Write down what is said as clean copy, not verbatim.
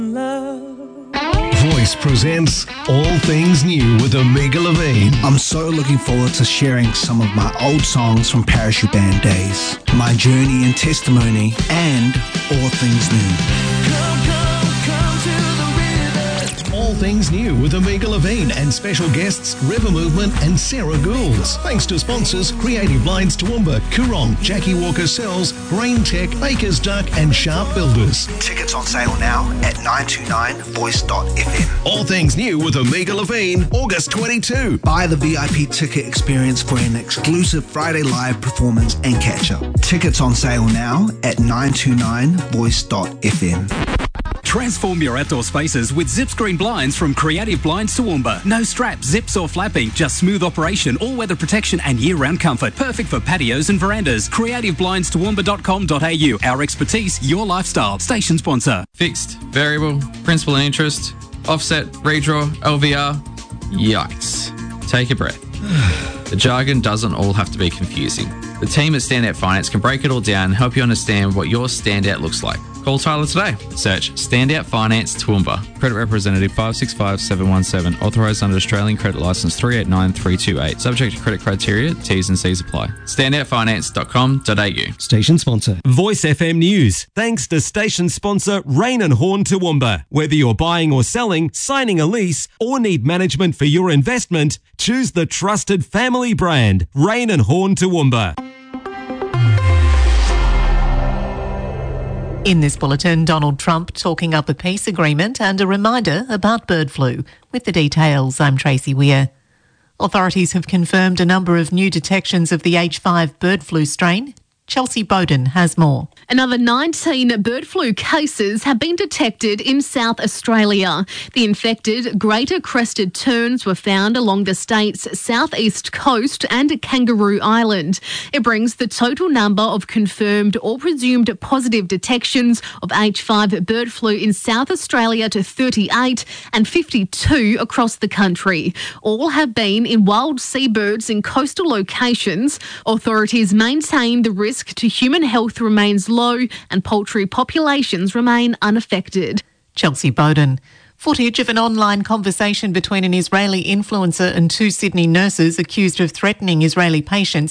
Voice presents All Things New with Omega Levine. I'm so looking forward to sharing some of my old songs from Parachute Band days, my journey and testimony, and all things new. All Things New with Omega Levine and special guests River Movement and Sarah Goulds. Thanks to sponsors Creative Lines Toowoomba, Coorong, Jackie Walker Cells, Grain Tech, Baker's Duck and Sharp Builders. Tickets on sale now at 929voice.fm. All Things New with Omega Levine, August 22. Buy the VIP ticket experience for an exclusive Friday live performance and catch-up. Tickets on sale now at 929voice.fm. Transform your outdoor spaces with Zip Screen Blinds from Creative Blinds Toowoomba. No straps, zips or flapping, just smooth operation, all-weather protection and year-round comfort. Perfect for patios and verandas. CreativeBlindsToowoomba.com.au. Our expertise, your lifestyle. Station sponsor. Fixed, variable, principal and interest, offset, redraw, LVR. Yikes. Take a breath. The jargon doesn't all have to be confusing. The team at Standout Finance can break it all down and help you understand what your standout looks like. Call Tyler today. Search Standout Finance Toowoomba. Credit representative 565717. Authorised under Australian Credit Licence 389328. Subject to credit criteria. T's and C's apply. Standoutfinance.com.au. Station sponsor. Voice FM News. Thanks to station sponsor Rain and Horn Toowoomba. Whether you're buying or selling, signing a lease, or need management for your investment, choose the trusted family brand, Rain and Horn Toowoomba. In this bulletin, Donald Trump talking up a peace agreement and a reminder about bird flu. With the details, I'm Tracy Weir. Authorities have confirmed a number of new detections of the H5 bird flu strain. Chelsea Bowden has more. Another 19 bird flu cases have been detected in South Australia. The infected greater crested terns were found along the state's southeast coast and Kangaroo Island. It brings the total number of confirmed or presumed positive detections of H5 bird flu in South Australia to 38 and 52 across the country. All have been in wild seabirds in coastal locations. Authorities maintain the risk to human health remains low and poultry populations remain unaffected. Chelsea Bowden. Footage of an online conversation between an Israeli influencer and two Sydney nurses accused of threatening Israeli patients